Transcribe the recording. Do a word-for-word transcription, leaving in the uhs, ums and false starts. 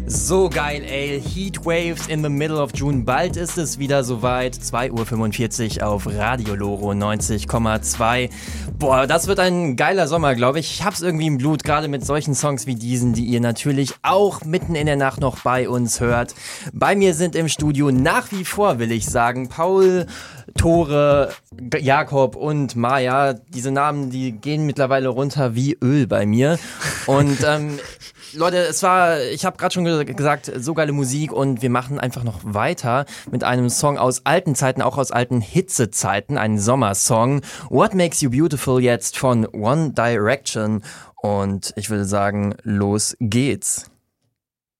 So geil, ey. Heatwaves in the middle of June. Bald ist es wieder soweit. zwei Uhr fünfundvierzig auf Radio Loro neunzig Komma zwei. Boah, das wird ein geiler Sommer, glaube ich. Ich hab's irgendwie im Blut, gerade mit solchen Songs wie diesen, die ihr natürlich auch mitten in der Nacht noch bei uns hört. Bei mir sind im Studio nach wie vor, will ich sagen, Paul, Tore, Jakob und Maja. Diese Namen, die gehen mittlerweile runter wie Öl bei mir. Und ähm, Leute, es war, ich habe gerade schon gesagt, so geile Musik und wir machen einfach noch weiter mit einem Song aus alten Zeiten, auch aus alten Hitzezeiten, einen Sommersong. What Makes You Beautiful jetzt von One Direction und ich würde sagen, los geht's.